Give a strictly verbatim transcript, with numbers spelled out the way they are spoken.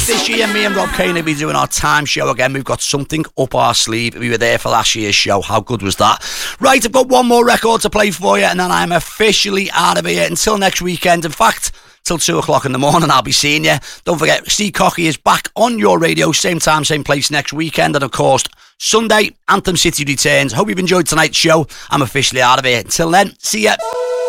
this year, me and Rob Kane will be doing our time show again. We've got something up our sleeve. We were there for last year's show. How good was that? Right, I've got one more record to play for you, and then I'm officially out of here until next weekend. In fact, till two o'clock in the morning, I'll be seeing you. Don't forget, Steve Cocky is back on your radio, same time, same place next weekend. And of course, Sunday, Anthem City returns. Hope you've enjoyed tonight's show. I'm officially out of here. Until then, see ya.